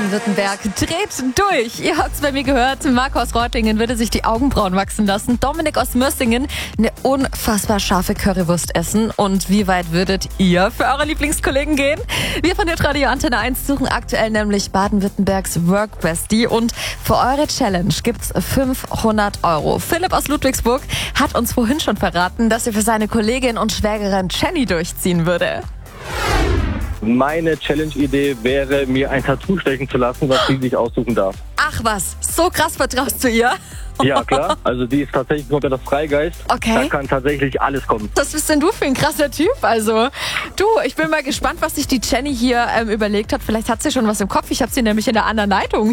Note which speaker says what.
Speaker 1: Baden-Württemberg dreht durch. Ihr habt es bei mir gehört, Marco aus Reutlingen würde sich die Augenbrauen wachsen lassen. Dominik aus Mörsingen eine unfassbar scharfe Currywurst essen. Und wie weit würdet ihr für eure Lieblingskollegen gehen? Wir von der Radio Antenne 1 suchen aktuell nämlich Baden-Württembergs Workbestie. Und für eure Challenge gibt's 500 €. Philipp aus Ludwigsburg hat uns vorhin schon verraten, dass er für seine Kollegin und Schwägerin Jenny durchziehen würde.
Speaker 2: Meine Challenge-Idee wäre, mir ein Tattoo stechen zu lassen, was sie sich aussuchen darf.
Speaker 1: Ach was, so krass vertraust du ihr?
Speaker 2: Ja, klar. Also die ist tatsächlich sogar das Freigeist.
Speaker 1: Okay.
Speaker 2: Da kann tatsächlich alles kommen.
Speaker 1: Was bist denn du für ein krasser Typ? Also, du, ich bin mal gespannt, was sich die Jenny hier überlegt hat. Vielleicht hat sie schon was im Kopf. Ich habe sie nämlich in der anderen Leitung.